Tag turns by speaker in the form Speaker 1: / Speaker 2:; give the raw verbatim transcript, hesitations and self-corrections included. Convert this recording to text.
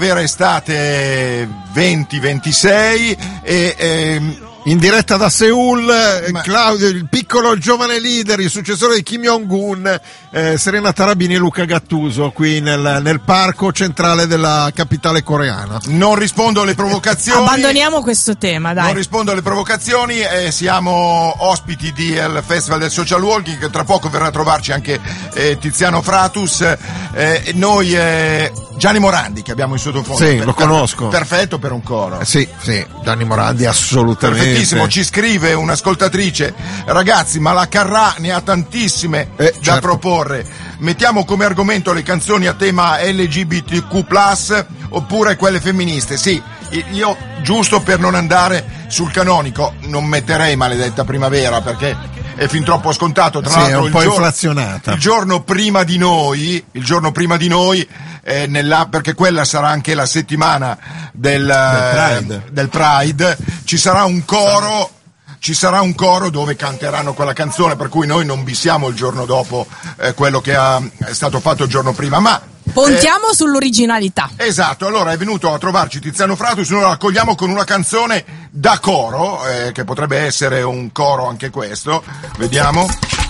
Speaker 1: per estate venti ventisei e ehm,
Speaker 2: in diretta da Seul, Ma... Claudio, il piccolo giovane leader, il successore di Kim Jong-un, eh, Serena Tarabini e Luca Gattuso qui nel, nel parco centrale della capitale coreana.
Speaker 1: Non rispondo alle provocazioni.
Speaker 3: Abbandoniamo questo tema, dai.
Speaker 1: Non rispondo alle provocazioni, eh, siamo ospiti del Festival del Social Walking, che tra poco verrà a trovarci anche eh, Tiziano Fratus, eh, noi eh, Gianni Morandi che abbiamo in sottofondo.
Speaker 2: Sì,
Speaker 1: per,
Speaker 2: lo conosco.
Speaker 1: Perfetto per un coro.
Speaker 2: Eh, sì, sì, Gianni Morandi assolutamente.
Speaker 1: Perfettissimo, ci scrive un'ascoltatrice: ragazzi, ma la Carrà ne ha tantissime
Speaker 2: eh,
Speaker 1: da
Speaker 2: certo.
Speaker 1: proporre. Mettiamo come argomento le canzoni a tema L G B T Q plus, oppure quelle femministe. Sì, io giusto per non andare sul canonico non metterei Maledetta Primavera, perché è fin troppo scontato. Tra
Speaker 2: sì,
Speaker 1: l'altro
Speaker 2: è un
Speaker 1: il,
Speaker 2: po'
Speaker 1: giorno,
Speaker 2: inflazionata.
Speaker 1: il giorno prima di noi, il giorno prima di noi, eh, nella, perché quella sarà anche la settimana del,
Speaker 2: del, Pride.
Speaker 1: Eh, del Pride, ci sarà un coro. Ci sarà un coro dove canteranno quella canzone, per cui noi non bissiamo il giorno dopo eh, quello che ha, è stato fatto il giorno prima, ma
Speaker 3: puntiamo eh, sull'originalità.
Speaker 1: Esatto, allora è venuto a trovarci Tiziano Fratus, noi lo accogliamo con una canzone da coro, eh, che potrebbe essere un coro anche questo, vediamo.